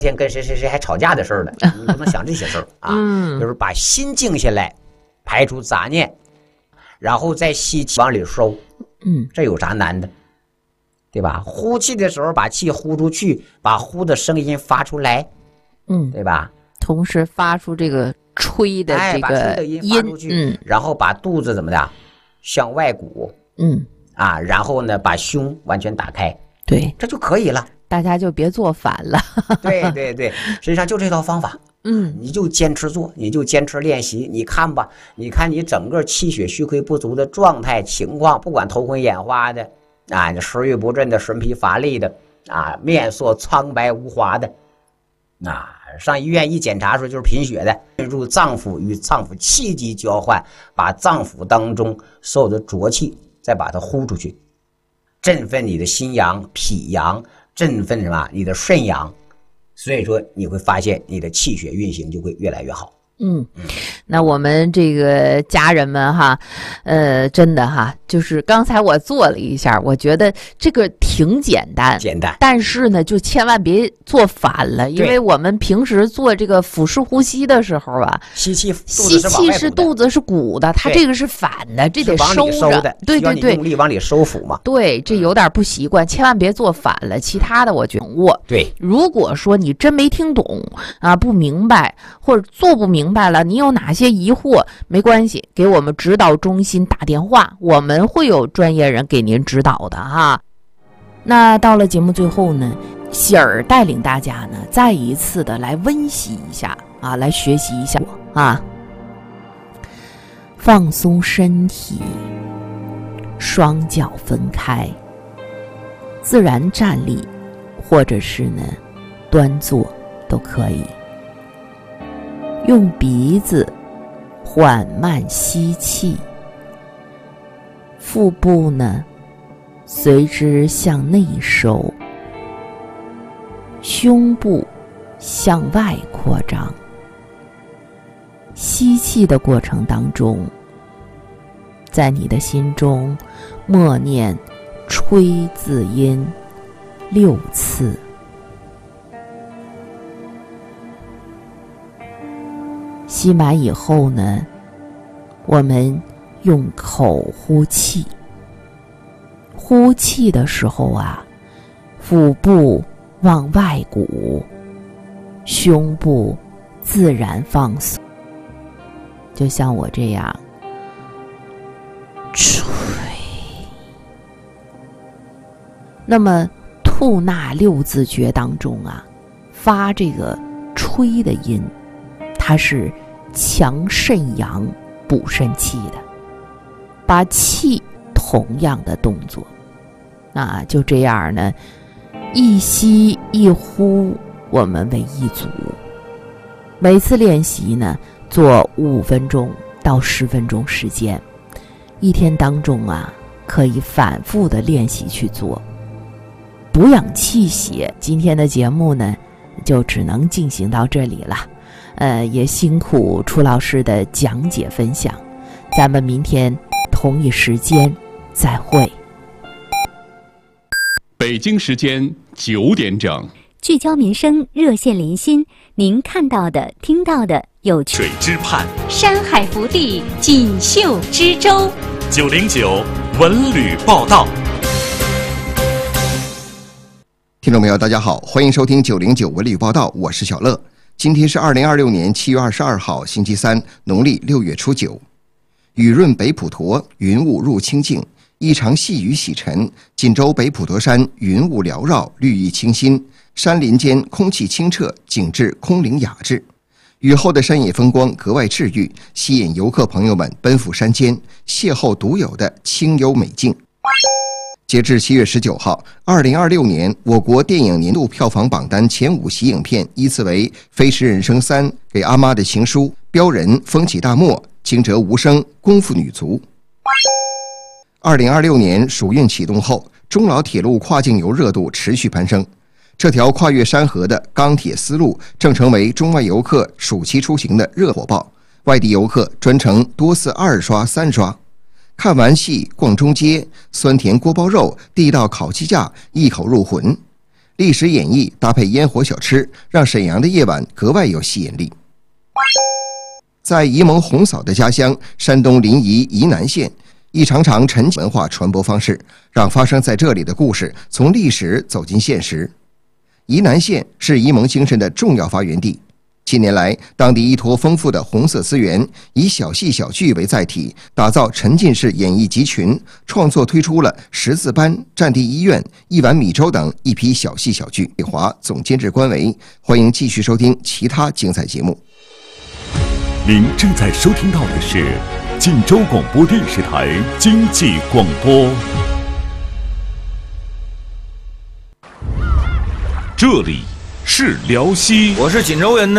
天跟谁谁谁还吵架的事儿呢，你不能想这些事儿啊。就是把心静下来，排除杂念，然后再吸气往里收。这有啥难的？对吧？呼气的时候把气呼出去，把呼的声音发出来，对吧？ 同时发出这个吹的这个把吹的音发出去，然后把肚子怎么的向外鼓，然后呢把胸完全打开， 对， 这就可以了。大家就别做反了。 对对对，实际上就这套方法，你就坚持做，你就坚持练习。你看吧，你看你整个气血虚亏不足的状态情况，不管头昏眼花的啊，食欲不振的，神疲乏力的啊，面色苍白无华的，上医院一检查说就是贫血的，进入脏腑与脏腑气机交换，把脏腑当中所有的浊气再把它呼出去，振奋你的心阳、脾阳，振奋什么？你的肾阳，所以说你会发现你的气血运行就会越来越好。 那我们这个家人们哈，真的哈，就是刚才我做了一下，我觉得这个挺简单，但是呢，就千万别做反了，因为我们平时做这个腹式呼吸的时候啊， 吸气是肚子是鼓的，它这个是反的，这得收着，对对对， 用力往里收腹嘛。 对，这有点不习惯，千万别做反了。其他的我觉得对， 如果说你真没听懂啊，不明白或者做不明白了，你有哪些疑惑没关系，给我们指导中心打电话，我们会有专业人给您指导的哈。那到了节目最后呢，喜儿带领大家呢再一次的来温习一下啊，来学习一下啊，放松身体，双脚分开，自然站立或者是呢端坐都可以。用鼻子缓慢吸气，腹部呢随之向内收，胸部向外扩张。吸气的过程当中，在你的心中默念吹字音6次。吸满以后呢，我们用口呼气。呼气的时候啊，腹部往外鼓，胸部自然放松，就像我这样吹。那么吐纳6字诀当中啊，发这个吹的音，它是强肾阳补肾气的，把气同样的动作就这样呢，一吸一呼我们为一组。每次练习呢做5分钟到10分钟时间，一天当中啊可以反复的练习去做，补养气血。今天的节目呢就只能进行到这里了，也辛苦楚老师的讲解分享，咱们明天同一时间再会。 北京时间9点整， 聚焦民生，热线连心，您看到的、听到的有水之畔， 山海福地，锦绣之州。 909文旅报道。 听众朋友大家好，欢迎收听909文旅报道，我是小乐。今天是2026年7月22号星期三，农历6月初9。雨润北普陀，云雾入清净，一场细雨洗尘。锦州北普陀山云雾缭绕，绿意清新，山林间空气清澈，景致空灵雅致。雨后的山野风光格外治愈，吸引游客朋友们奔赴山间，邂逅独有的清幽美境。截至7月19号，2026年我国电影年度票房榜单前5席影片依次为《飞驰人生3》、给阿妈的情书、标人、风起大漠、惊蛰无声、功夫女足。2026年暑运启动后，中老铁路跨境游热度持续攀升。这条跨越山河的钢铁丝路正成为中外游客暑期出行的热火爆，外地游客专程多次2刷3刷。看完戏逛中街，酸甜锅包肉、地道烤鸡架一口入魂。 历史演绎搭配烟火小吃，让沈阳的夜晚格外有吸引力。在沂蒙红嫂的家乡山东临沂沂南县，一场场沉浸文化传播方式，让发生在这里的故事从历史走进现实。沂南县是沂蒙精神的重要发源地。近年来，当地依托丰富的红色资源，以小戏小剧为载体，打造沉浸式演艺集群，创作推出了识字班、战地医院、一碗米粥等一批小戏小剧。李华总监制关维，欢迎继续收听其他精彩节目。 您正在收听到的是晋州广播电视台经济广播。这里是辽西， 我是锦州人呢。